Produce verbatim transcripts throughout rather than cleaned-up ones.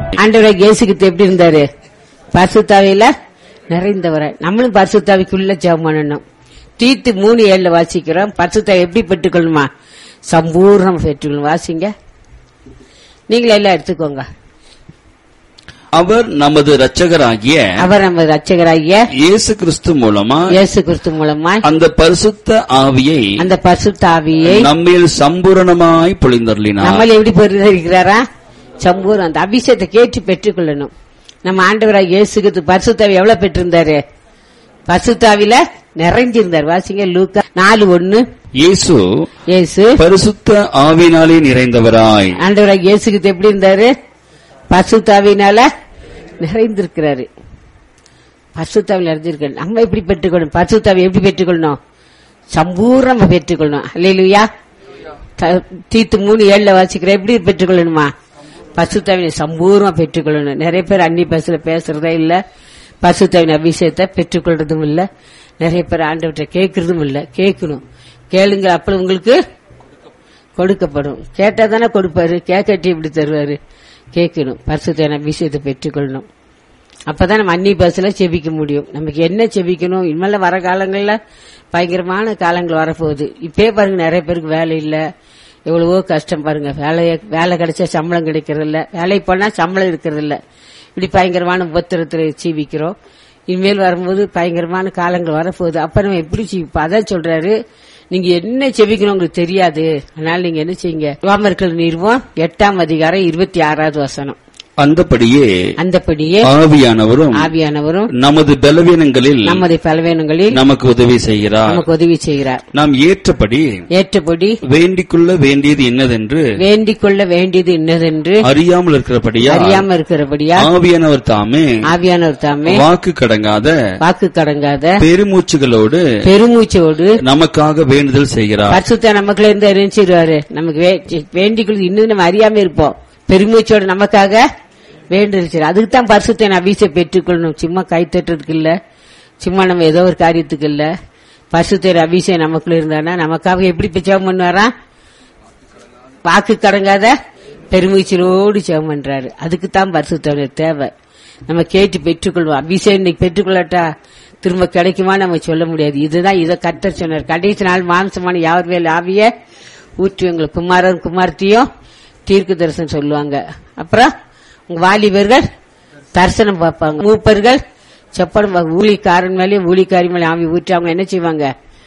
ஆண்டவராகிய இயேசு கிறிஸ்து எப்படி இருந்தாரு? பரிசுத்தாவியில நிறைந்தவரை. நம்மளும் பரிசுத்தாவிக்குள்ள ஜெபம் பண்ணணும். தீத்து மூணு ஏழுல வாசிக்கிறோம். பரிசுத்தாவி எப்படி பெற்றுக்கொள்ளுமா? சம்பூர்ணம் பெற்றுக்கொள்ளும். வாசிங்க, நீங்களே எல்லாம் எடுத்துக்கோங்க. அவர் நமது இரட்சகராகிய அவர் நமது இரட்சகராகிய இயேசு கிறிஸ்து மூலமா இயேசு கிறிஸ்து மூலமா அந்த பரிசுத்த ஆவியை அந்த பரிசுத்த ஆவியை நம்மில் சம்பூரணமாய் பொழிந்தருளினார். நம்மள எப்படி பெறுகிறாரா? சம்பூர்ணம். அந்த அபிஷேகத்தை கேட்டு பெற்றுக்கொள்ளணும். நம்ம ஆண்டவராகிய இயேசு கிறிஸ்து பரிசுத்த ஆவி எவ்வளவு பெற்றிருந்தாரு? பரிசுத்த ஆவியில நிறைஞ்சிருந்தார். வாசிங்க, லூக்கா நாலு ஒன்னு. இயேசு இயேசு பரிசுத்த ஆவியினாலே நிறைந்தவராய். ஆண்டவராகிய இயேசு கிறிஸ்து எப்படி இருந்தாரு? பரிசுத்த ஆவியினால நிறைந்திருக்கிறாரு. பரிசுத்த ஆவியில நிறைஞ்சிருக்க நம்ம எப்படி பெற்றுக்கொள்ளணும்? பரிசுத்த ஆவியை எப்படி பெற்றுக்கொள்ளணும்? சம்பூர்ணமா பெற்றுக்கொள்ளணும். அல்லேலூயா. தீத்து மூணு ஏழுல வாசிக்கிற எப்படி பெற்றுக்கொள்ளணுமா? பரிசுத்த ஆவியை சம்பூர்ணமா பெற்றுக்கொள்ளணும். நிறைய பேர் அன்னி பேசல பேசுறதே இல்ல. பரிசுத்த ஆவியின் அபிஷேகத்தை பெற்றுக்கொள்றதும் இல்ல. நிறைய பேர் ஆண்டவற்றை கேட்கறதும் இல்ல. கேட்கணும். கேளுங்க, அப்ப உங்களுக்கு கொடுக்கப்படும். கேட்டா தானே கொடுப்பாரு. கேட்கட்டி இப்படி தருவாரு. கேட்கணும். பரிசுத்த ஆவியின் அபிஷேகத்தை பெற்றுக்கொள்ளணும். அப்பதான் நம்ம அன்னி பேசல செபிக்க முடியும். நமக்கு என்ன செபிக்கணும்? இனிமேல வர காலங்கள்ல பயங்கரமான காலங்கள் வரப்போகுது. இப்பயே பாருங்க, நிறைய பேருக்கு வேலை இல்ல, எவ்வளவோ கஷ்டம் பாருங்க. வேலைய வேலை கிடைச்சா சம்பளம் கிடைக்கிறது இல்ல, வேலைக்கு போனா சம்பளம் இருக்கிறது இல்ல. இப்படி பயங்கரமான உபத்திரத்துல ஜீவிக்கிறோம். இனிமேல் வரும்போது பயங்கரமான காலங்கள் வரப்போகுது. அப்ப நம்ம எப்படி ஜீவிப்போம்? அதான் சொல்றாரு, நீங்க என்ன செபிக்கணும் உங்களுக்கு தெரியாது. அதனால நீங்க என்ன செய்யுங்க. ரோமர்கள் நிறுவம் எட்டாம் அதிகாரம் இருபத்தி ஆறாவது வசனம். அந்தபடியே அந்தபடியே ஆவியானவரும் ஆவியானவரும் நமது பலவீனங்களில் நமது பலவீனங்களில் நமக்கு உதவி செய்கிறார். நமக்கு உதவி செய்கிறார். நாம் ஏற்றபடி ஏற்றபடி வேண்டிக்கொள்ள வேண்டியது என்னதென்று வேண்டிக் கொள்ள வேண்டியது என்னதென்று அறியாமல் இருக்கிறபடியா அறியாம இருக்கிறபடியா ஆவியானவர் தாமே ஆவியானவர் தாமே வாக்கு கடங்காத வாக்கு கடங்காத பெருமூச்சுகளோடு பெருமூச்சோடு நமக்காக வேண்டுதல் செய்கிறார். பரிசுத்த நமக்குள்ள இருந்து அறிஞ்சிருவாரு. நமக்கு வேண்டிக் இன்னும் நம்ம அறியாம இருப்போம். பெருமூச்சோடு நமக்காக வேண்டிருச்சு. அதுக்கு தான் பரிசுத்த அபிஷேகம் பெற்றுக்கொள்ளணும். சும்மா கை தட்டுறதுக்கு இல்ல, சும்மா நம்ம ஏதோ ஒரு காரியத்துக்கு இல்ல. பரிசுத்த அபிஷேகம் நமக்குள்ள இருந்தானா நமக்காக எப்படி ஜெபம் பண்ணுவாரா? வாக்கு கடங்காத பெருமூச்சலோடு ஜெபம் பண்றாரு. அதுக்கு தான் பரிசுத்த தேவை. நம்ம கேட்டு பெற்றுக்கொள்வோம். அபிஷேகம் இன்னைக்கு பெற்றுக்கொள்ளட்டா திரும்ப கிடைக்குமா நம்ம சொல்ல முடியாது. இதுதான் இதை கர்த்தர் சொன்னார். கடைசி நாள் மாம்சமான யாவர் மேல் ஆவிய ஊற்றுவீங்க. குமாரன் குமார்த்தியும் தீர்க்க தரிசனம் சொல்லுவாங்க. அப்புறம் உங்க வாலிபர்கள் தரிசனம் பார்ப்பாங்க. மூப்பர்கள் செப்படம். ஊழிக்காரன் மேலேயும் ஊழிக்காரி மேலே ஆவி ஊற்றி அவங்க என்ன செய்வாங்க?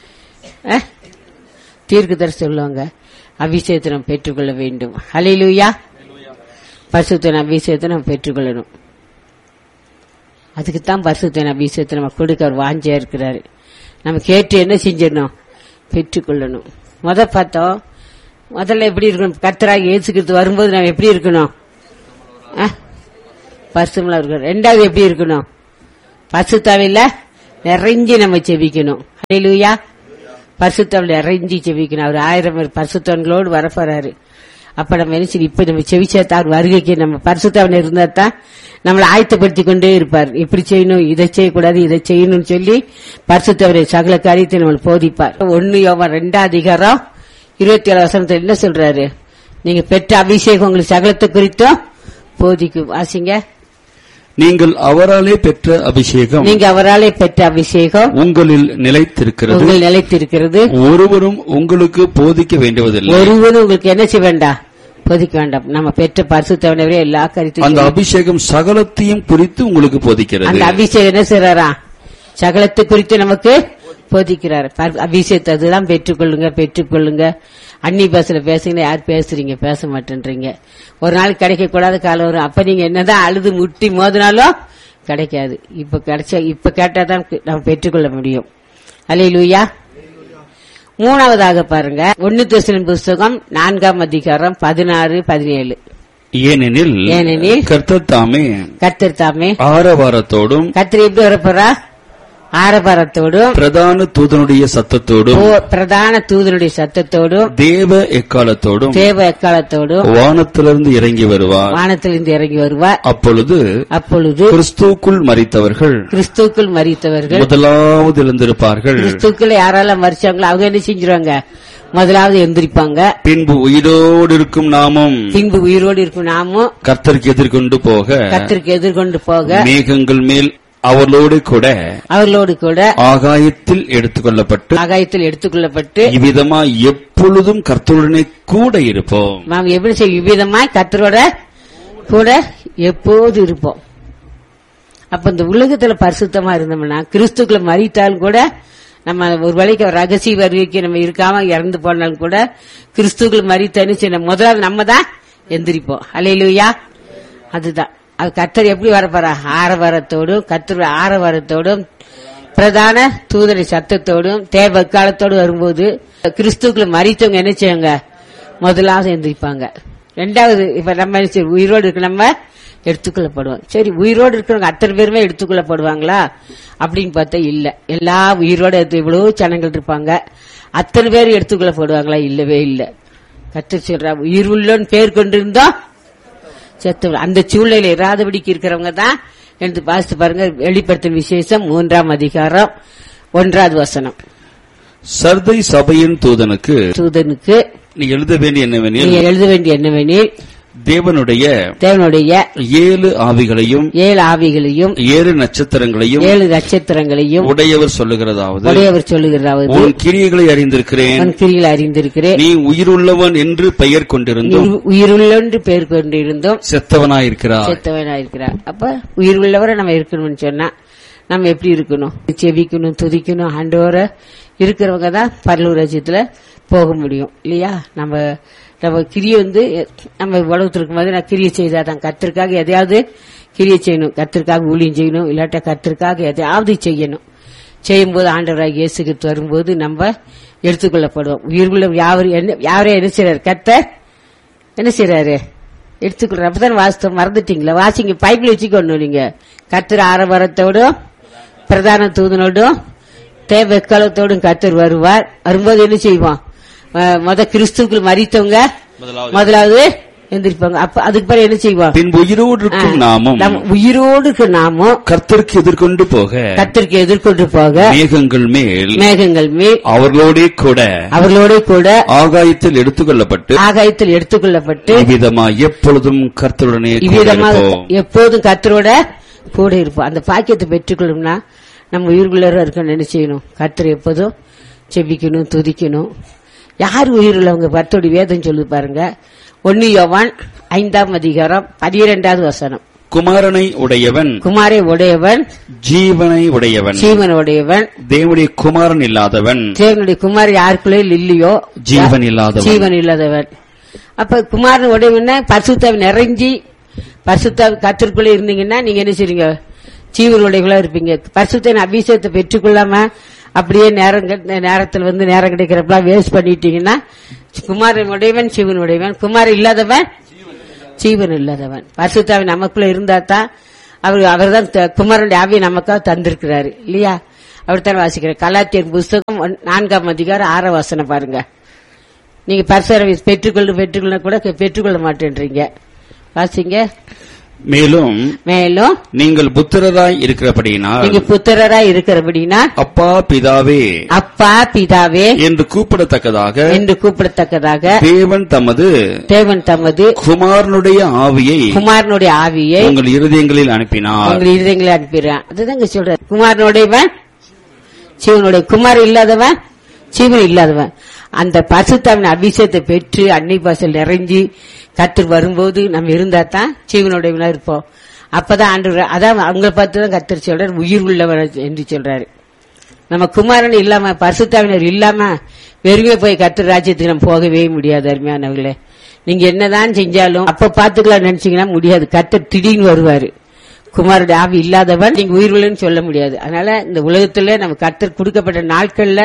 தீர்க்க தரிசனம் சொல்லுவாங்க. அபிஷேகத்தை நம்ம பெற்றுக்கொள்ள வேண்டும். ஹல்லேலூயா. பரிசுத்த அபிஷேகத்தை நம்ம பெற்றுக்கொள்ளணும். அதுக்குத்தான் பரிசுத்த அபிஷேகத்தை நம்ம கொடுக்க அவர் வாஞ்சியா இருக்கிறாரு. நம்ம கேட்டு என்ன செஞ்சிடணும்? பெற்றுக்கொள்ளணும். முத பார்த்தோம், முதல்ல எப்படி இருக்கணும்? கர்த்தராகிய இயேசு கிறிஸ்து வரும்போது நம்ம எப்படி இருக்கணும்? பரிசுத்தமா இருக்கணும். ரெண்டாவது எப்படி இருக்கணும்? பரிசுத்தாவில நிறைஞ்சி நம்ம செபிக்கணும். ஹல்லேலூயா. பரிசுத்தாவில நிறைஞ்சி செபிக்கணும். அவர் ஆயிரம் பரிசுத்தவன்களோடு வரப்போறாரு. அப்ப நம்ம என்ன செய்ய? இப்ப நம்ம செவிச்சா அவர் வருகைக்கு நம்ம பரிசுத்தாவில இருந்தா தான் நம்மளை ஆயத்தப்படுத்திக் கொண்டே இருப்பார். இப்படி செய்யணும், இதை செய்யக்கூடாது, இதை செய்யணும்னு சொல்லி பரிசுத்தாவில சகல காரியத்தை நம்மளை போதிப்பார். ஒன்னு யோவான் ரெண்டாம் அதிகாரம் இருபத்தி ஏழு வசனத்தில் என்ன சொல்றாரு? நீங்க பெற்ற அபிஷேகம் உங்களுக்கு சகலத்தை குறித்தும் போதிக்கும். வாசிங்க. நீங்கள் அவராலே பெற்ற அபிஷேகம் நீங்க அவராலே பெற்ற அபிஷேகம் உங்களில் நிலைத்திருக்கிறது. உங்கள் நிலைத்திருக்கிறது. ஒருவரும் உங்களுக்கு போதிக்க வேண்டுவதில்லை. ஒருவரும் உங்களுக்கு என்ன செய்ய வேண்டாம்? போதிக்க வேண்டாம். நம்ம பெற்ற பரிசுத்தவனவரே எல்லா கருத்தையும் அந்த அபிஷேகம் சகலத்தையும் குறித்து உங்களுக்கு போதிக்கிறது. அந்த அபிஷேகம் என்ன செய்யறாரா? சகலத்தை குறித்து நமக்கு போதிக்கிறார். அபிஷேகத்தை அதுதான் பெற்றுக்கொள்ளுங்க, பெற்றுக்கொள்ளுங்க. அன்னி பாசல பேசுங்க. யார் பேசுறீங்க? பேச மாட்டேன்றீங்க. ஒரு நாள் கிடைக்க கூடாத காலம் வரும். அப்ப நீங்க என்னதான் அழுது முட்டி மோதினாலும் கிடைக்காது. இப்ப கிடைச்ச இப்ப கேட்டாதான் நம்ம பெற்றுக்கொள்ள முடியும். அல்லேலூயா. மூணாவதாக பாருங்க, ஒன்னு தெசலோனிக்கேயர் புஸ்தகம் நான்காம் அதிகாரம் பதினாறு பதினேழு. ஏனெனில் ஏனெனில் கர்த்தர் தாமே கர்த்தர் தாமே ஆரவாரத்தோடும் கர்த்தர் எப்படி வரப்போறா? ஆரவாரத்தோடும் பிரதான தூதனுடைய சத்தத்தோடும் ஓ- பிரதான தூதனுடைய சத்தத்தோடும் தேவ எக்காலத்தோடும் தேவ எக்காலத்தோடும் வானத்திலிருந்து இறங்கி வருவார். வானத்திலிருந்து இறங்கி வருவார். அப்பொழுது அப்பொழுது கிறிஸ்துவுக்குள் மரித்தவர்கள் கிறிஸ்துக்குள் மரித்தவர்கள் முதலாவது எழுந்திருப்பார்கள். கிறிஸ்துக்குள்ள யாரெல்லாம் மரிச்சாங்களோ அவங்க என்ன செஞ்சிருவாங்க? முதலாவது எந்திரிப்பாங்க. பின்பு உயிரோடு இருக்கும் நாமும் பின்பு உயிரோடு இருக்கும் நாமும் கர்த்தருக்கு எதிர்கொண்டு போக கர்த்தருக்கு எதிர்கொண்டு போக மேகங்கள் மேல் அவர்களோடு கூட அவர்களோடு கூட ஆகாயத்தில் எடுத்துக்கொள்ளப்பட்டு ஆகாயத்தில் எடுத்துக்கொள்ளப்பட்டு இவ்விதமா எப்பொழுதும் கர்த்தருடனே கூட இருப்போம். நாம் எப்படி செய்ய விதமாய் கர்த்தரோட கூட எப்போது இருப்போம். அப்ப இந்த உலகத்துல பரிசுத்தமா இருந்தோம்னா கிறிஸ்துக்குள்ள மரித்தாலும் கூட நம்ம ஒரு வேளைக்கு ரகசிய வருகைக்கு நம்ம இருக்காம இறந்து போனாலும் கூட கிறிஸ்துக்குள்ள மரித்தனு சின்ன முதல்ல நம்ம தான் எந்திரிப்போம். அல்லேலூயா. அதுதான் அது கர்த்தர் எப்படி வரப்போறா? ஆரவாரத்தோடும் கர்த்தர் ஆரவாரத்தோடும் பிரதான தூதரை சத்தத்தோடும் தேவ காலத்தோடு வரும்போது கிறிஸ்துக்குள்ள மரித்தவங்க என்ன செய்வாங்க? முதலாவது எந்திரிப்பாங்க. ரெண்டாவது இப்ப நம்ம என்ன செய்வோம்? உயிரோடு இருக்க நம்ம எடுத்துக்கொள்ளப்படுவோம். சரி, உயிரோடு இருக்கிறவங்க அத்தனை பேருமே எடுத்துக்கொள்ளப்படுவாங்களா அப்படின்னு பார்த்தா இல்ல. எல்லா உயிரோட இவ்வளவு ஜனங்கள் இருப்பாங்க, அத்தனை பேர் எடுத்துக்கொள்ளப்படுவாங்களா? இல்லவே இல்ல. கர்த்தர் சொல்றா, உயிர் உள்ளோன்னு பேர் கொண்டிருந்தோம் செத்து அந்த சூழ்நிலை இராதபடிக்கு இருக்கிறவங்க தான் எடுத்து பாசித்து பாருங்க. வெளிப்படுத்தும் விசேஷம் மூன்றாம் அதிகாரம் ஒன்றாவது வசனம். சர்தை சபையின் தூதனுக்கு தூதனுக்கு நீ எழுத வேண்டிய என்னவெனில் நீ எழுத வேண்டிய என்னவெனில் தேவனுடைய தேவனுடைய ஏழு ஆவிகளையும் ஏழு ஆவிகளையும் ஏழு நட்சத்திரங்களையும் ஏழு நட்சத்திரங்களையும் உடையவர் சொல்லுகிறதாவது உடையவர் சொல்லுகிறதாவது உன் கிரியைகளை அறிந்திருக்கிறேன். உன் கிரியில் அறிந்திருக்கிறேன். நீ உயிருள்ளவன் என்று பெயர் கொண்டிருந்தும் நீ உயிருள்ளொன்று பேர் கொண்டிருந்தோம் செத்தவனாயிருக்கிறார். செத்தவனாயிருக்கிறார். அப்ப உயிர் உள்ளவரை நம்ம இருக்கணும்னு சொன்னா நம்ம எப்படி இருக்கணும்? செவிக்கணும், துதிக்கணும். ஆண்டவர இருக்கிறவங்க தான் பரலோக ராஜ்யத்துல போக முடியும் இல்லையா? நம்ம நம்ம கிரியை வந்து நம்ம உலகத்துல இருக்கும்போது நான் கிரியை செய்தாதான் கர்த்தருக்காக எதையாவது கிரியை செய்யணும், கர்த்தருக்காக ஊழியம் செய்யணும், இல்லாட்டா கர்த்தருக்காக எதையாவது செய்யணும். செய்யும் போது ஆண்டவராக இயேசு கிறிஸ்து வரும்போது நம்ம எடுத்துக்கொள்ளப்படுவோம். உயிருள்ள யாவரும் என்ன யாரே என்ன செய்யறாரு? கர்த்தர் என்ன செய்யறாரு? எடுத்துக்கொள்ற. அப்பதான் வாசித்தோம், மறந்துட்டீங்களா? வாசிங்க, பைபிள் வச்சுக்கொண்டு நீங்க. கர்த்தர் ஆரவாரத்தோடும் பிரதான தூதனோடும் தேவ எக்காலத்தோடும் கர்த்தர் வருவார். வரும்போது என்ன செய்வோம்? முத கிறிஸ்துக்குள் மரித்தவங்க முதலாவது எந்திரிப்பாங்க. அப்ப அதுக்கு பிறகு என்ன செய்வோம்? பின்பு உயிரோடு இருக்கும் நாமும் உயிரோடு இருக்க நாமும் கர்த்தருக்கு எதிர்கொண்டு போக கர்த்தருக்கு எதிர்கொண்டு போக மேகங்கள் மேல் மேகங்கள் மேல் அவர்களோட கூட அவர்களோட கூட ஆகாயத்தில் எடுத்துக்கொள்ளப்பட்டு ஆகாயத்தில் எடுத்துக்கொள்ளப்பட்டு இவ்விதமா எப்பொழுதும் கர்த்தருடனே கூட இவ்விதமாக இருப்போம். எப்போதும் கர்த்தரோட கூட இருப்போம். அந்த பாக்கியத்தை பெற்றுக்கொள்ளணும்னா நம்ம உயிருக்குள்ள இருக்க என்ன செய்யணும்? கர்த்தர் எப்போதும் செபிக்கணும், துதிக்கணும். யார் உயிர் உள்ளவங்க? கர்த்தருடைய வேதம் சொல்லு பாருங்க. ஒன்னு யோவான் ஐந்தாம் அதிகாரம் பனிரெண்டாவது வசனம். குமாரனை உடையவன் குமாரை உடையவன் ஜீவனை உடையவன், ஜீவன் உடையவன். தேவனுடைய குமாரன் இல்லாதவன் தேவனுடைய குமார் யாருக்குள்ளே இல்லையோ ஜீவன் இல்லாதவன். ஜீவன் இல்லாதவன். அப்ப குமாரன் உடையவன பரிசுத்தாவி நிறைஞ்சி பரிசுத்தாவி கர்த்தருக்குள்ளே இருந்தீங்கன்னா நீங்க என்ன செய்றீங்க? ஜீவன் உடையவங்களா இருப்பீங்க. பரிசுத்த அபிஷேகத்தை பெற்றுக்கொள்ளாம அப்படியே நேரம் நேரத்தில் வந்து நேரம் கிடைக்கிறப்பெல்லாம் வேஸ்ட் பண்ணிட்டீங்கன்னா குமாரன் உடையவன் ஜீவன் உடையவன், குமாரன் இல்லாதவன் ஜீவன் இல்லாதவன். பரிசுத்தாவி நமக்குள்ள இருந்தா தான் அவர் அவர் தான் குமாரனுடைய ஆவியை நமக்காக தந்திருக்கிறாரு இல்லையா? அப்படித்தான் வாசிக்கிறேன். கலாத்தியர் புஸ்தகம் நான்காம் அதிகாரம் ஆறாம் வசனம் பாருங்க. நீங்க பரிசுத்தாவி பெற்றுக்கொள்ள பெற்றுக்கொள்ள கூட பெற்றுக்கொள்ள மாட்டேன்றீங்க. வாசிங்க. மேலும் மேலும் நீங்கள் புத்திரராய் இருக்கிறபடியினால் நீங்க புத்திரராய் இருக்கிறபடினா அப்பா பிதாவே அப்பா பிதாவே என்று கூப்பிடத்தக்கதாக என்று கூப்பிடத்தக்கதாக தேவன் தமது தேவன் தமது குமாரனுடைய ஆவியை குமாரனுடைய ஆவியை உங்கள் இருதயங்களில் அனுப்பினார். உங்கள் இருதயங்களை அனுப்பிடுறான். அதுதான் சொல்ற. குமாரனுடையவன் ஜீவனுடைய, குமார் இல்லாதவன் ஜீவன் இல்லாதவன். அந்த பரிசுத்தாவின் அபிஷேகத்தை பெற்று அன்னை பாசல் நிறைஞ்சி கர்த்தர் வரும்போது நம்ம இருந்தா தான் ஜீவனுடையவனா இருப்போம். அப்பதான் ஆண்டு அதான் அவங்களை பார்த்துதான் கர்த்தர் சொல்றாரு உயிர் உள்ளவர் என்று சொல்றாரு. நம்ம குமாரன் இல்லாம பரிசுத்தாவினர் இல்லாம வெறுமே போய் கர்த்தர் ராஜ்யத்துக்கு நம்ம போகவே முடியாது. அருமையானவர்களே, நீங்க என்னதான் செஞ்சாலும் அப்ப பாத்துக்கலாம் நினைச்சீங்கன்னா முடியாது. கர்த்தர் திடீர்னு வருவாரு. குமாரனுடைய ஆவி இல்லாதவன் நீங்க உயிர் உள்ளன்னு சொல்ல முடியாது. அதனால இந்த உலகத்துல நம்ம கர்த்தர் கொடுக்கப்பட்ட நாட்கள்ல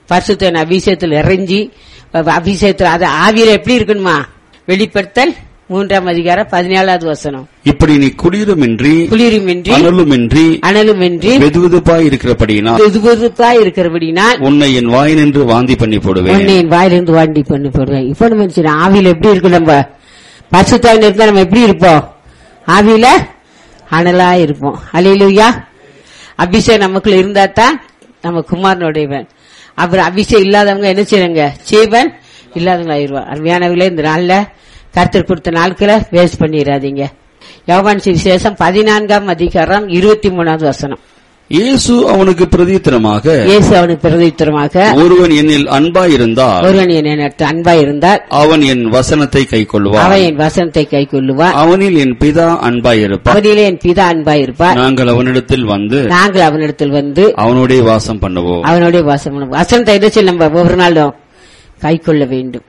பரிசுத்த அபிஷேகத்தில் இறங்கி அபிஷேகத்தில் அது ஆவியில எப்படி இருக்கணுமா? வெளிப்படுத்தல் மூன்றாம் அதிகாரம் பதினேழாவது வசனம். இப்படி நீ குளிருமின்றி குளிருமின்றி அனலுமின்றி அனலுமின்றி வெதுவெதுப்பாய் இருக்கிறபடியினால் வெதுவெதுப்பாய் இருக்கிறபடினால் உன்னை என் வாயினின்று வாந்தி பண்ணி போடுவேன். உன்னை என் வாயிலிருந்து வாந்தி பண்ணி போடுவேன். இப்ப நம்ம ஆவியில எப்படி இருக்கு? நம்ம பரிசுத்தாவில இருந்தா நம்ம எப்படி இருப்போம்? ஆவியில அனலா இருப்போம். அல்லேலூயா. அபிஷேகம் நமக்குள்ள இருந்தா தான் நம்ம குமாரனுடையவன். அப்புறம் அபிஷேகம் இல்லாதவங்க என்ன செய்யறாங்க? ஜீவன் இல்லாதவங்க ஆயிடுவான். அருமையானவர்களே, இந்த நாள்ல கர்த்தர் கொடுத்த நாட்களை வேஸ்ட் பண்ணிடாதீங்க. யோவான் சுவிசேஷம் பதினான்காம் அதிகாரம் இருபத்தி மூணாவது வசனம். இயேசு அவனுக்கு பிரதியுத்தரமாக இயேசு அவனுக்கு பிரதியுத்தரமாக ஒருவன் என்னில் அன்பாயிருந்தால் ஒருவன் என்னிடத்தில் அன்பாயிருந்தால் அவன் என் வசனத்தை கைக்கொள்வான். அவன் என் வசனத்தை கைக்கொள்ளுவான். அவனில் என் பிதா அன்பாயிருப்பார். அவனிலே என் பிதா அன்பாயிருப்பார். நாங்கள் அவனிடத்தில் வந்து நாங்கள் அவனிடத்தில் வந்து அவனுடைய வாசம் பண்ணுவோம். அவனுடைய வாசம் பண்ணுவோம். வசனத்தை என்ன செய்ய நம்ம ஒவ்வொரு நாளும் கைக்கொள்ள வேண்டும்.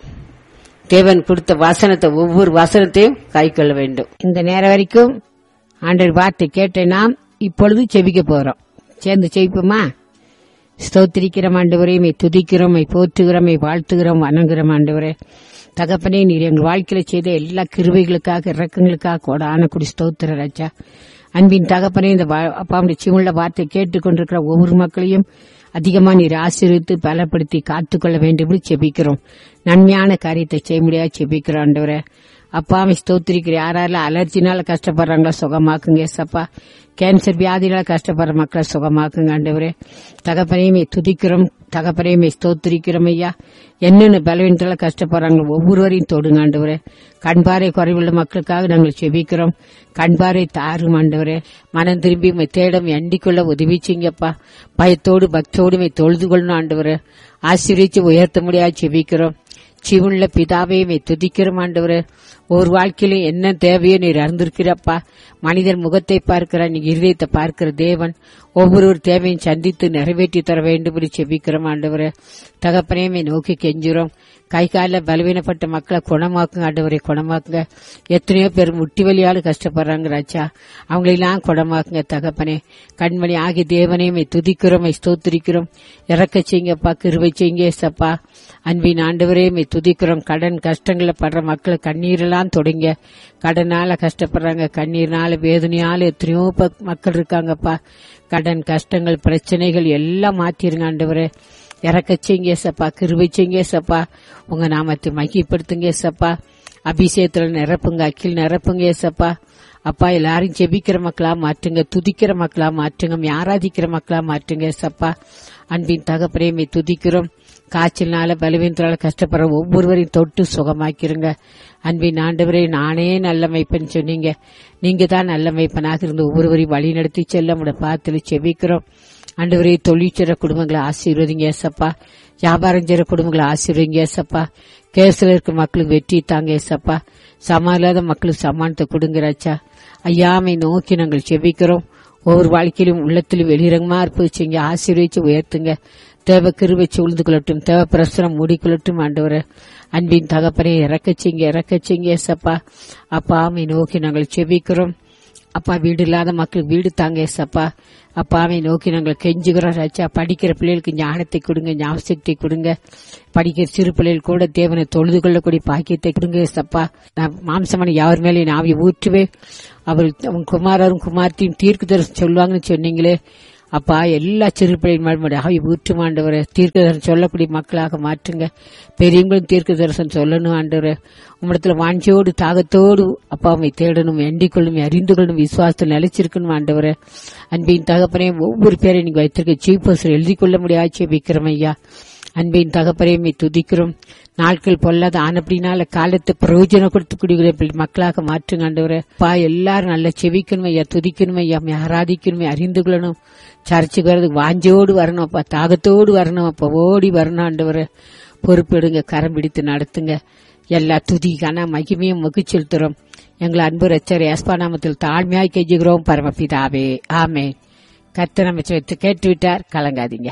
தேவன் கொடுத்த வசனத்தை ஒவ்வொரு வசனத்தையும் கைக்கொள்ள வேண்டும். இந்த நேரம் வரைக்கும் ஆண்டவர் வார்த்தை கேட்ட நாம் இப்பொழுது செபிக்க போறோம். சேர்ந்து செபிப்போமா? ஸ்தோத்திரிக்கிறோம் ஆண்டவரே, மை துதிக்கிறோம், மை போற்றுகிறோம், மை வாழ்த்துகிறோம், வணங்குகிறோம் ஆண்டவரே. தகப்பனே, நீர் எங்கள் வாழ்க்கையில செய்த எல்லா கிருபைகளுக்காக இரக்கங்களுக்காக கோடான குடி ஸ்தோத்திர ராஜா. அன்பின் தகப்பனே, இந்த அப்பாவுடைய சிவுள்ள வார்த்தை கேட்டுக்கொண்டிருக்கிற ஒவ்வொரு மக்களையும் அதிகமா நீர் ஆசீர்வித்து பலப்படுத்தி காத்துக்கொள்ள வேண்டும் செபிக்கிறோம். நன்மையான காரியத்தை செய்ய முடியாது செபிக்கிறோம் ஆண்டவரே. அப்பாவை ஸ்தோத்திரிக்கிற யாரெல்லாம் அலர்ஜினால கஷ்டப்படுறாங்களோ சுகமாக்குங்க ஏசப்பா. கேன்சர் வியாதினால கஷ்டப்படுற மக்களை சுகமாக்குங்க ஆண்டவரே. தகப்பனையுமே துதிக்கிறோம், தகப்பனையுமே ஸ்தோத்திரிக்கிறோம் ஐயா. என்னென்ன பலவீனத்தால கஷ்டப்படுறாங்களோ ஒவ்வொருவரையும் தொடுங்க ஆண்டவரே. கண்பாறை குறைவுள்ள மக்களுக்காக நாங்கள் செபிக்கிறோம். கண்பாறை தாரும் ஆண்டவரே. மனம் திரும்பி உம்மை தேடும் எண்டிக்குள்ள உதவிச்சிங்கப்பா. பயத்தோடு பக்தோடு தொழுது கொள்ளணும் ஆண்டவரே. ஆசீர்வதிச்சு உயர்த்த முடியாது செபிக்கிறோம். ஜீவனுள்ள பிதாவே மை துதிக்கிறோம் ஆண்டவரே. ஒரு வாழ்க்கையிலும் என்ன தேவையோ நீர் அறிந்திருக்கிறப்பா. மனிதன் முகத்தை பார்க்கிற நீ இருதயத்தை பார்க்கிற தேவன். ஒவ்வொரு தேவையும் சந்தித்து நிறைவேற்றி தர வேண்டும் என்று செபிக்கிறோம் ஆண்டவரே. தகப்பனையுமே நோக்கி கெஞ்சுறோம். கை கால பலவீனப்பட்ட மக்களை குணமாக்குங்க ஆண்டவரை, குணமாக்குங்க. எத்தனையோ பேர் முட்டி வலியால கஷ்டப்படுறாங்க ராஜா, அவங்களெல்லாம் குணமாக்குங்க தகப்பனே. கண்மணி ஆகிய தேவனையுமே துதிக்கிறோம், ஸ்தோத்திரிக்கிறோம். இறக்க செய்யுங்கப்பா, கிருபை செய்யுங்க சப்பா. அன்பின் ஆண்டவரே மை துதிக்கிறோம். கடன் கஷ்டங்களை படுற மக்களை கண்ணீரெல்லாம் தொடங்க. கடனால கஷ்டப்படுறாங்க, கண்ணீர்னால வேதனையால எத்தனையோ மக்கள் இருக்காங்கப்பா. கடன் கஷ்டங்கள் பிரச்சனைகள் எல்லாம் மாத்திருங்க ஆண்டவரே. இறக்க செய்யுங்க சப்பா, கிருபை செய்யுங்க சப்பா. உங்க நாமத்தை மகிப்படுத்துங்க சப்பா. அபிஷேகத்துல நிரப்புங்க, அக்கில் நிரப்புங்க சப்பா. அப்பா எல்லாரும் ஜெபிக்கிற மக்களா மாற்றுங்க, துதிக்கிற மக்களா மாற்றுங்க, ஆராதிக்கிற மக்களா மாற்றுங்க சப்பா. அன்பின் தகப்பனையுமே துதிக்கிறோம். காய்ச்சல்னால பலவீனத்தால கஷ்டப்படுற ஒவ்வொருவரையும் தொட்டு சுகமாக்கிருங்க. அன்பின் ஆண்டவரே, நானே நல்ல மைப்பன் சொன்னீங்க. நீங்க தான் நல்ல மைப்பனாக இருந்து ஒவ்வொருவரையும் வழி நடத்தி செல்ல உங்களோட பாத்துல செபிக்கிறோம். ஆண்டவரே, தொழிற்சிற குடும்பங்களை ஆசீர்வதிங்க ஏசப்பா. வியாபாரம் செய்ற குடும்பங்களை ஆசீர்வதிங்க ஏசப்பா. கேஸ்ல இருக்க மக்களுக்கு வெற்றி தாங்க ஏசப்பா. சமாளாத மக்களுக்கு சமானத்தை கொடுங்கிறாச்சா. ஐயாமை நோக்கி நாங்கள் செபிக்கிறோம். ஒவ்வொரு வாழ்க்கையிலும் உள்ளத்திலும் வெளிரங்கமா இருப்பீங்க, ஆசீர்வதிச்சு உயர்த்துங்க. தேவ கிருபை உழுந்து கொள்ளட்டும், தேவ பிரசனம் மூடிக்கொள்ளட்டும் ஆண்டவரே. அன்பின் தகப்பனே இறக்கச்சிங்க, இறக்கச்சிங்க ஏசப்பா. அப்பா ஆமை நோக்கி நாங்கள் செபிக்கிறோம். அப்பா வீடு இல்லாத மக்களுக்கு வீடு தாங்க ஏசப்பா. அப்பாவை நோக்கி நாங்கள் கெஞ்சுகிறோம் ராஜா. படிக்கிற பிள்ளைகளுக்கு ஞானத்தை கொடுங்க, ஞாபகத்தை கொடுங்க. படிக்கிற சிறு பிள்ளைகள் கூட தேவனை தொழுது கொள்ளக்கூடிய பாக்கியத்தை கொடுங்க ஏசப்பா. நான் மாம்சமான யார் மேலே நாவி ஊற்றுவே. அவர் உன் குமாரரும் குமார்த்தையும் தீர்க்கு தரிசனம் சொல்லுவாங்கன்னு சொன்னீங்களே அப்பா. எல்லா சிறு பிள்ளைகள் ஆவி ஊற்றும் ஆண்டவரை. தீர்க்க தரிசனம் சொல்லக்கூடிய மக்களாக மாற்றுங்க. பெரியவங்களும் தீர்க்க தரிசனம் சொல்லணும் ஆண்டவரை. உம்மிடத்துல வாஞ்சியோடு தாகத்தோடு அப்பாவை தேடணும், எண்டிக்கொள்ளும், அறிந்து கொள்ளும், விசுவாசத்தில் நிலைச்சிருக்கணும் ஆண்டவரை. அன்பின் தகப்பனே, ஒவ்வொரு பேரை நீங்க வைத்திருக்க சீஃப் பர்சன் எழுதி கொள்ள முடியாச்சு விக்கிறோம் ஐயா. அன்பின் தகப்பனே துதிக்கிறோம். நாட்கள் பொல்லாத ஆனப்படினால காலத்தை பிரயோஜனம் கொடுத்துக்கூடிய மக்களாக மாற்றுங்க ஆண்டவரே. பா எல்லாரும் நல்லா செவிக்கணும் ஐயா, துதிக்கணும் ஐயா, ஆராதிக்கணுமே, அறிந்து கொள்ளணும். சர்ச்சுக்கு வர்றதுக்கு வாஞ்சோடு வரணும் அப்பா, தாகத்தோடு வரணும் அப்பா, ஓடி வரணும் ஆண்டவரே. பொறுப்பெடுங்க, கரம் பிடித்து நடத்துங்க. எல்லா துதிக்கான மகிமையும் மகிழ்ச்சியில் தரும் எங்களை அன்பு ரச்சர் ஏஸ்பா நாமத்தில் தாழ்மையாய் கெஞ்சுகிறோம் பரமபிதாவே, ஆமே. கர்த்தர் அமைச்சர் வைத்து கேட்டுவிட்டார், கலங்காதீங்க.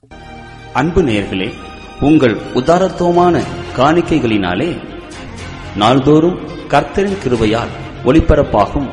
அன்பு நேயர்களே, உங்கள் உதாரத்துவமான காணிக்கைகளினாலே நாள்தோறும் கர்த்தரின் கிருபையால் ஒளிபரப்பாகும்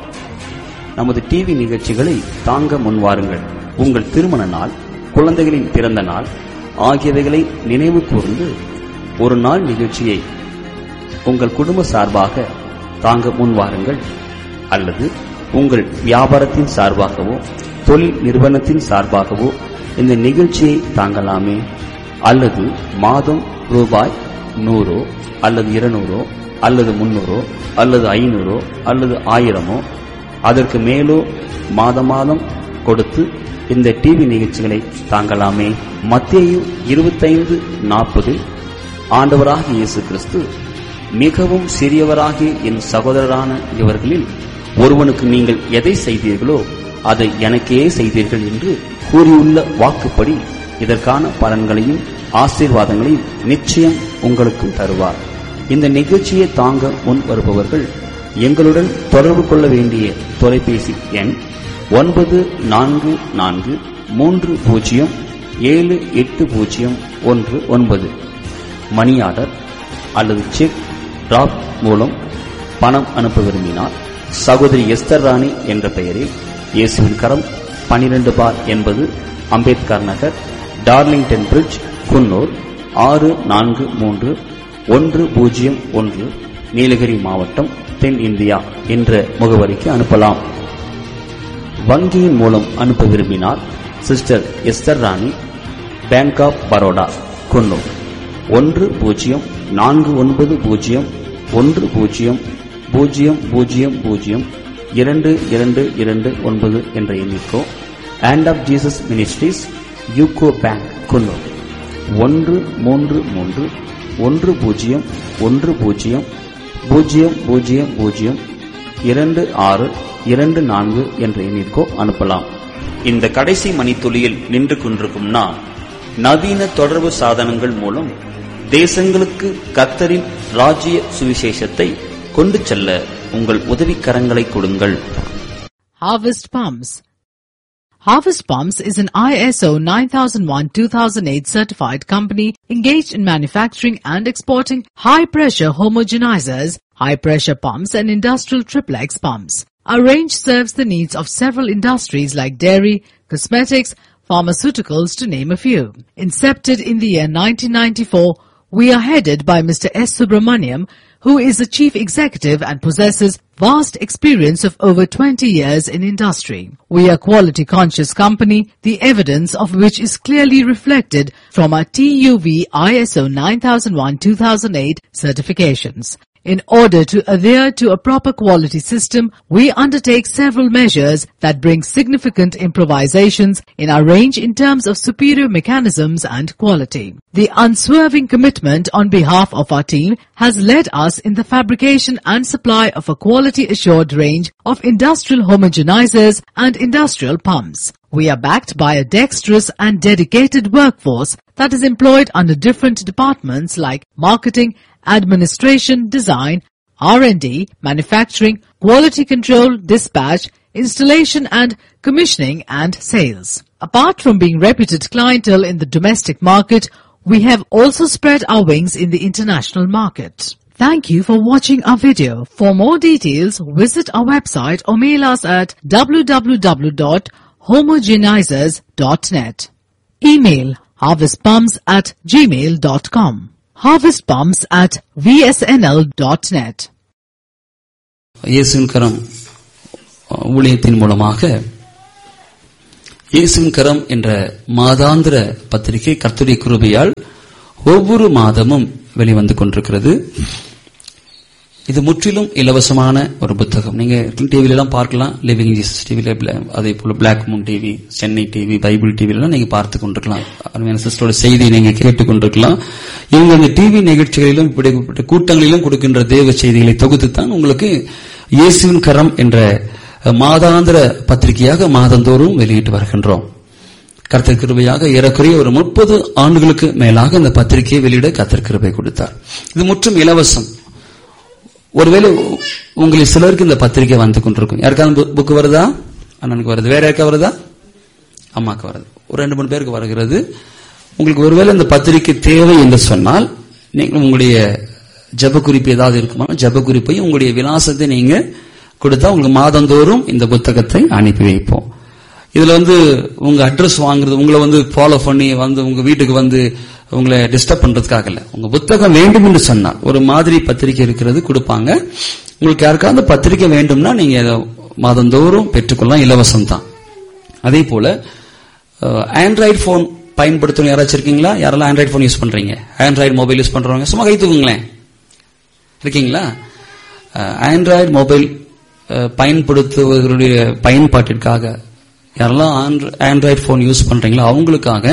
நமது டிவி நிகழ்ச்சிகளை தாங்க முன்வாருங்கள். உங்கள் திருமண நாள், குழந்தைகளின் பிறந்த நாள் ஆகியவைகளை நினைவு கூர்ந்து ஒரு நாள் நிகழ்ச்சியை உங்கள் குடும்ப சார்பாக தாங்க முன்வாருங்கள். அல்லது உங்கள் வியாபாரத்தின் சார்பாகவோ தொழில் நிறுவனத்தின் சார்பாகவோ இந்த நிகழ்ச்சியை தாங்கலாமே. அல்லது மாதம் ரூபாய் நூறோ அல்லது இருநூறோ அல்லது முன்னூறோ அல்லது ஐநூறோ அல்லது ஆயிரமோ அதற்கு மேலோ மாத மாதம் கொடுத்து இந்த டிவி நிகழ்ச்சிகளை தாங்கலாமே. மத்தேயு இருபத்தைந்து நாற்பதில் ஆண்டவராகிய இயேசு கிறிஸ்து, மிகவும் சிறியவராகிய என் சகோதரரான இவர்களில் ஒருவனுக்கு நீங்கள் எதை செய்தீர்களோ அதை எனக்கே செய்தீர்கள் என்று கூறியுள்ள வாக்குப்படி இதற்கான பலன்களையும் ஆசீர்வாதங்களையும் நிச்சயம் உங்களுக்கும் தருவார். இந்த நிகழ்ச்சியை தாங்க முன் வருபவர்கள் எங்களுடன் தொடர்பு கொள்ள வேண்டிய தொலைபேசி எண் ஒன்பது நான்கு நான்கு மூன்று பூஜ்ஜியம் ஏழு எட்டு பூஜ்ஜியம் ஒன்று ஒன்பது. மணி ஆர்டர் அல்லது செக் டிராப் மூலம் பணம் அனுப்ப விரும்பினார் சகோதரி எஸ்தர் ராணி என்ற பெயரில் இயேசுவின் கரம் பனிரெண்டு பார் என்பது அம்பேத்கர் நகர், டார்லிங்டன் பிரிட்ஜ், குன்னூர் ஆறு நான்கு மூன்று ஒன்று பூஜ்ஜியம் ஒன்று, நீலகிரி மாவட்டம், தென் இந்தியா என்ற முகவரிக்கு அனுப்பலாம். வங்கியின் மூலம் அனுப்ப விரும்பினார் சிஸ்டர் எஸ்தர் ராணி, பேங்க் ஆப் பரோடா, குன்னூர் ஒன்று பூஜ்ஜியம் நான்கு ஒன்பது பூஜ்ஜியம் ஒன்று பூஜ்ஜியம் பூஜ்ஜியம் பூஜ்ஜியம் பூஜ்ஜியம் இரண்டு இரண்டு இரண்டு ஒன்பது என்ற எண்ணிக்கோ. Hand of Jesus ministries, UCO bank, Coonoor ஒன்று மூன்று மூன்று ஒன்று பூஜ்ஜியம் ஒன்று பூஜ்ஜியம் பூஜ்ஜியம் பூஜ்ஜியம் பூஜ்ஜியம் இரண்டு ஆறு இரண்டு நான்கு என்ற எண்ணிற்கோ அனுப்பலாம். இந்த கடைசி மணித்துளியில் நின்று கொண்டிருக்கும் நான், நவீன தொடர்பு சாதனங்கள் மூலம் தேசங்களுக்கு கர்த்தரின் ராஜ்ய சுவிசேஷத்தை கொண்டு செல்ல உங்கள் உதவிக்கரங்களை கொடுங்கள். Harvest Palms. Harvest Palms is an I S O nine thousand one two thousand eight certified company engaged in manufacturing and exporting high-pressure homogenizers, high-pressure pumps and industrial triplex pumps. Our range serves the needs of several industries like dairy, cosmetics, pharmaceuticals to name a few. Incepted in the year nineteen ninety-four, we are headed by Mister S. Subramaniam, who is the chief executive and possesses vast experience of over twenty years in industry. We are a quality conscious company, the evidence of which is clearly reflected from our T U V I S O nine thousand one two thousand eight certifications. In order to adhere to a proper quality system, we undertake several measures that bring significant improvisations in our range in terms of superior mechanisms and quality. The unswerving commitment on behalf of our team has led us in the fabrication and supply of a quality assured range of industrial homogenizers and industrial pumps. We are backed by a dexterous and dedicated workforce that is employed under different departments like marketing, administration, design, R and D, manufacturing, quality control, dispatch, installation and commissioning and sales. Apart from being reputed clientele in the domestic market, we have also spread our wings in the international market. Thank you for watching our video. For more details, visit our website or mail us at w w w dot homogenizers dot net. Email harvestpumps at gmail dot com. harvestpumps at v s n l dot net. இயேசுவின் கரம் ஊழியத்தின் மூலமாக இயேசுவின் கரம் என்ற மாதாந்திர பத்திரிகை கர்த்தருடைய கிருபையால் ஒவ்வொரு மாதமும் வெளிவந்து கொண்டிருக்கிறது. இது முற்றிலும் இலவசமான ஒரு புத்தகம். நீங்க டிவில எல்லாம் பார்க்கலாம், லிவிங் ஜீசஸ் டிவில, அதே போல black Moon TV, Chennai TV, Bible TV எல்லாம் நீங்க பார்த்து கொண்டிருக்கலாம். அருமையான சிஸ்டரோட செய்தியை நீங்க கேட்டுக் கொண்டிருக்கலாம். இவங்க அந்த டிவி நிகழ்ச்சிகளிலும் இப்படிப்பட்ட கூட்டங்களிலும் கொடுக்கின்ற தேவ செய்திகளை தொகுத்துத்தான் உங்களுக்கு இயேசுவின் கரம் என்ற மாதாந்திர பத்திரிகையாக மாதந்தோறும் வெளியிட்டு வருகின்றோம். கர்த்தர் கிருபையாக ஏறக்குறைய ஒரு முப்பது ஆண்டுகளுக்கு மேலாக இந்த பத்திரிகையை வெளியிட கர்த்தர் கிருபை கொடுத்தார். இது முற்றும் இலவசம். ஒருவேளை உங்களில் சிலருக்கு இந்த பத்திரிகை வந்து கொண்டிருக்கும். யாருக்காவது புக்கு வருதா? அண்ணனுக்கு வருது. வேற யாருக்கா வருதா? அம்மாக்கு வருது. ஒரு ரெண்டு மூணு பேருக்கு வருகிறது. உங்களுக்கு ஒருவேளை இந்த பத்திரிகை தேவை என்று சொன்னால், நீங்கள் உங்களுடைய ஜப குறிப்பு ஏதாவது இருக்குமா, ஜப குறிப்பையும் உங்களுடைய விலாசத்தை நீங்க கொடுத்தா உங்களுக்கு மாதந்தோறும் இந்த புத்தகத்தை அனுப்பி வைப்போம். இதுல வந்து உங்க அட்ரஸ் வாங்குறது, உங்களை வந்து ஃபாலோ பண்ணி வந்து உங்க வீட்டுக்கு வந்து உங்களை டிஸ்டர்ப் பண்றதுக்காக இல்ல. உங்க புத்தகம் வேண்டும் என்று சொன்னா ஒரு மாதிரி பத்திரிகை இருக்கிறது கொடுப்பாங்க. உங்களுக்கு யாருக்காவது பத்திரிக்கை வேண்டும்னா நீங்க மாதந்தோறும் பெற்றுக்கொள்ளலாம், இலவசம் தான். அதே போல ஆண்ட்ராய்டு போன் பயன்படுத்தணும் யாராச்சும் இருக்கீங்களா? யாரெல்லாம் ஆண்ட்ராய்டு போன் யூஸ் பண்றீங்க? ஆண்ட்ராய்டு மொபைல் யூஸ் பண்றவங்க சும்மா கை தூக்குங்களேன். இருக்கீங்களா? ஆண்ட்ராய்டு மொபைல் பயன்படுத்துவதற்குரிய பயன்பாட்டிற்காக யாரெல்லாம் ஆண்ட்ராய்டு போன் யூஸ் பண்றீங்களோ அவங்களுக்காக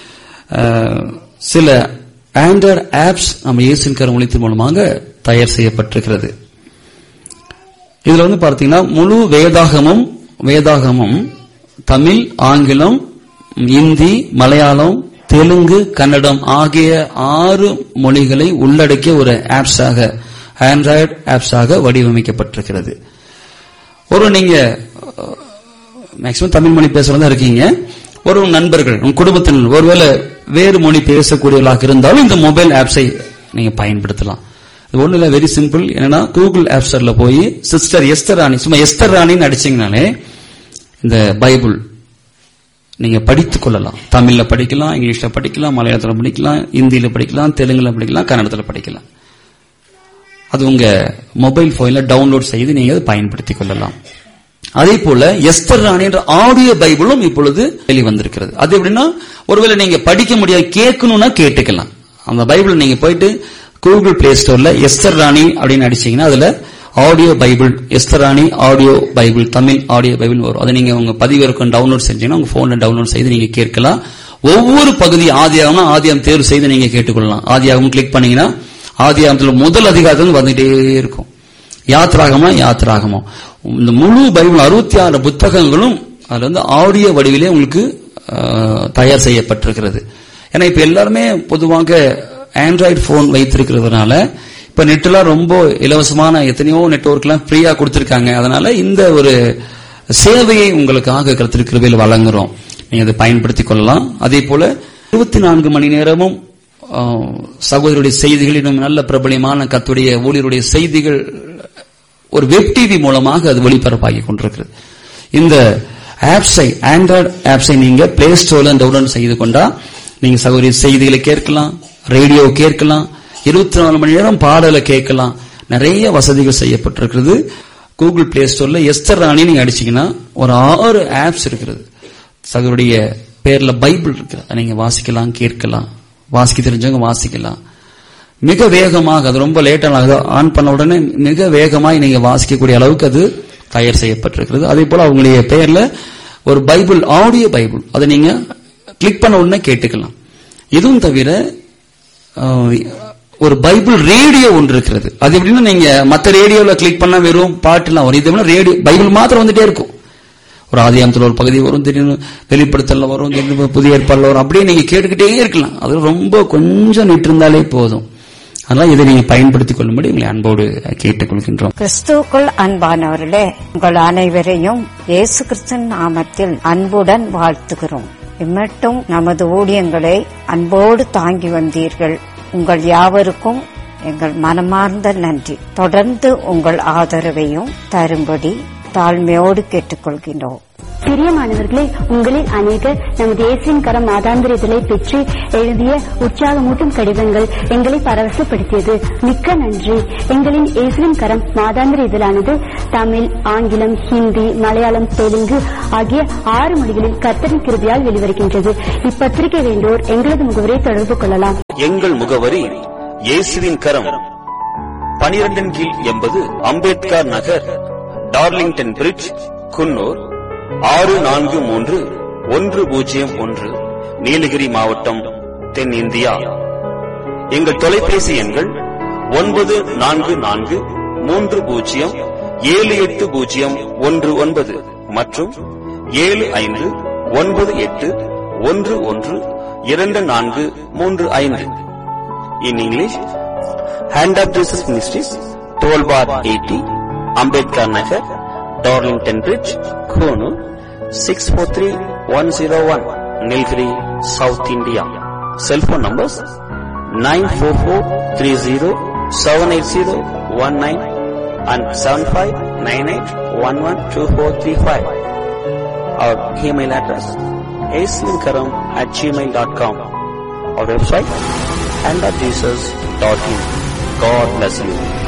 சில ஆண்ட்ராய்டு ஆப்ஸ் நம்ம இயேசுவின் கரம் ஒளித்தின் மூலமாக தயார் செய்யப்பட்டிருக்கிறது. இதுல வந்து பார்த்தீங்கன்னா முழு வேதாகமும் வேதாகமும் தமிழ், ஆங்கிலம், இந்தி, மலையாளம், தெலுங்கு, கன்னடம் ஆகிய ஆறு மொழிகளை உள்ளடக்கிய ஒரு ஆப்ஸாக, ஆண்ட்ராய்டு ஆப்ஸாக வடிவமைக்கப்பட்டிருக்கிறது. ஒரு நீங்க மேக்சிமம் தமிழ் மொழி பேசுறதா இருக்கீங்க, ஒரு நண்பர்கள் உங்க குடும்பத்தினர் ஒருவேளை வேறு மொழி பேசக்கூடியவர்களாக இருந்தாலும் இந்த மொபைல் ஆப்ஸை நீங்க பயன்படுத்தலாம். இது ஒண்ணு இல்ல, வெரி சிம்பிள். என்னன்னா கூகுள் ஆப் ஸ்டோர்ல போய் சிஸ்டர் எஸ்தர் ராணி, சும்மா எஸ்தர் ராணின்னு அடிச்சீங்கனாலே இந்த பைபிள் நீங்க படித்துக் கொள்ளலாம். தமிழ்ல படிக்கலாம், இங்கிலீஷ்ல படிக்கலாம், மலையாளத்துல படிக்கலாம், இந்தியில படிக்கலாம், தெலுங்குல படிக்கலாம், கன்னடத்துல படிக்கலாம். அது உங்க மொபைல் போன்ல டவுன்லோட் செய்து நீங்க அதை பயன்படுத்திக் கொள்ளலாம். அதே போல எஸ்தர் ராணி என்ற ஆடியோ பைபிளும் இப்பொழுது வெளிவந்திருக்கிறது. அது எப்படின்னா, ஒருவேளை நீங்க படிக்க முடியாது, கேட்கணும்னா கேட்டுக்கலாம். அந்த பைபிள் நீங்க போயிட்டு கூகுள் பிளே ஸ்டோர்ல எஸ்தர் ராணி அப்படின்னு அடிச்சீங்கன்னா அதுல ஆடியோ பைபிள், எஸ்தர் ராணி audio Bible, Tamil audio Bible வரும். அதை நீங்க உங்க பதிவிறக்கம் டவுன்லோட் செஞ்சீங்கன்னா உங்க போன்ல டவுன்லோட் செய்து நீங்க கேட்கலாம். ஒவ்வொரு பகுதி ஆதியாகம்னா ஆதியாகம் தேர்வு செய்து நீங்க கேட்டுக்கொள்ளலாம். ஆதியாகம் கிளிக் பண்ணீங்கன்னா ஆதியாகத்துல முதல் அதிகாரத்துல வந்துட்டே இருக்கும். யாத்ராகமா யாத்ராகமா இந்த முழு பைபிள் அறுபத்தி ஆறு புத்தகங்களும் அதுல வந்து ஆடியோ வடிவிலே உங்களுக்கு தயார் செய்யப்பட்டிருக்கிறது. ஏன்னா இப்ப எல்லாருமே பொதுவாக ஆண்ட்ராய்டு போன் வைத்திருக்கிறதுனால இப்ப நெட்லாம் ரொம்ப இலவசமான எத்தனையோ நெட்வொர்க் எல்லாம் ஃப்ரீயா கொடுத்திருக்காங்க. அதனால இந்த ஒரு சேவையை உங்களுக்காக கர்த்தர் கிருபையில் வழங்குறோம், நீங்க அதை பயன்படுத்திக் கொள்ளலாம். அதே போல இருபத்தி நான்கு மணி நேரமும் சகோதரருடைய செய்திகள், இன்னும் நல்ல பிரபலியமான கர்த்தருடைய ஊழியருடைய செய்திகள் ஒரு வெப் டிவி மூலமாக அது ஒளிபரப்பாகி கொண்டிருக்கிறது. இந்த ஆப்ஸை, ஆண்ட்ராய்டு ஆப்ஸை நீங்க பிளே ஸ்டோர்ல டவுன்லோட் செய்து கொண்டா நீங்க சகோதரி செய்திகளை கேட்கலாம், ரேடியோ கேட்கலாம், இருபத்தி நாலு மணி நேரம் பாடலை கேட்கலாம். நிறைய வசதிகள் செய்யப்பட்டிருக்கிறது. கூகுள் பிளே ஸ்டோர்ல எஸ்தர் ராணி நீங்க அடிச்சீங்கன்னா ஒரு ஆறு ஆப்ஸ் இருக்கிறது. சகோதரிய பேர்ல பைபிள் இருக்கு, நீங்க வாசிக்கலாம், கேட்கலாம். வாசிக்க தெரிஞ்சவங்க வாசிக்கலாம். மிக வேகமாக, அது ரொம்ப லேட்டாக ஆன் பண்ண உடனே மிக வேகமாக நீங்க வாசிக்கக்கூடிய அளவுக்கு அது தயார் செய்யப்பட்டிருக்கிறது. அதே போல அவங்களுடைய பெயர்ல ஒரு பைபிள், ஆடியோ பைபிள், அதை நீங்க கிளிக் பண்ண உடனே கேட்டுக்கலாம். இதுவும் தவிர ஒரு பைபிள் ரேடியோ ஒன்று இருக்கிறது. அது எப்படின்னா, நீங்க மற்ற ரேடியோல கிளிக் பண்ணா வெறும் பாட்டுலாம் வரும். இது ரேடியோ பைபிள் மாத்திரம் வந்துட்டே இருக்கும். ஒரு ஆதியாகமத்துல ஒரு பகுதி வரும், திடீர்னு வெளிப்படுத்தல வரும், திடீர்னு புதிய ஏற்பாடுல வரும். அப்படியே நீங்க கேட்டுக்கிட்டே இருக்கலாம். அது ரொம்ப கொஞ்சம் நிட்டு இருந்தாலே போதும். அதனால இதை நீங்க பயன்படுத்திக் கொள்ளும்படி உங்களை அன்போடு கேட்டுக்கொள்கின்றோம். கிறிஸ்துவுக்குள் அன்பானவர்களே, உங்கள் அனைவரையும் இயேசு கிறிஸ்துவின் நாமத்தில் அன்புடன் வாழ்த்துகிறோம். இம்மட்டும் நமது ஊழியங்களை அன்போடு தாங்கி வந்தீர்கள். உங்கள் யாவருக்கும் எங்கள் மனமார்ந்த நன்றி. தொடர்ந்து உங்கள் ஆதரவையும் தரும்படி தாழ்மையோடு கேட்டுக்கொள்கின்றோம். பிரியமானவர்களே, உங்களில் அநேகர் நமது இயேசுவின் கரம் மாதாந்திர இதழை பெற்று எழுதிய உற்சாகமூட்டும் கடிதங்கள் எங்களை பரவசப்படுத்தியது. மிக்க நன்றி. எங்களின் இயேசுவின் கரம் மாதாந்திர இதழானது தமிழ், ஆங்கிலம், ஹிந்தி, மலையாளம், தெலுங்கு ஆகிய ஆறு மொழிகளில் கர்த்தரின் கிருபையால் வெளிவருகின்றது. இப்பத்திரிகை வேண்டோர் எங்களது முகவரை தொடர்பு கொள்ளலாம். எங்கள் முகவரி இயேசுவின் கரம், பனிரெண்டின் கீழ் எண்பது அம்பேத்கர் நகர், டார்லிங்டன் பிரிட்ஜ், குன்னூர் ஆறு நான்கு மூன்று ஒன்று பூஜ்ஜியம் ஒன்று, நீலகிரி மாவட்டம், தென்னிந்தியா. எங்கள் தொலைபேசி எண்கள் ஒன்பது நான்கு நான்கு மூன்று பூஜ்ஜியம் ஏழு எட்டு பூஜ்ஜியம் ஒன்று ஒன்பது மற்றும் ஏழு ஐந்து ஒன்பது எட்டு ஒன்று ஒன்று இரண்டு நான்கு மூன்று ஐந்து. In English, Hand of Jesus Ministries, twelve bar eighty, Ambedkar Nagar, Darlington Bridge, Konoor, six four three one zero one, Nilgiri, South India. Cell phone numbers nine four four three zero seven eight zero one nine and seven five nine eight one one two four three five. Our email address aislinkaram at gmail dot com. Our website hand of jesus dot in. God bless you.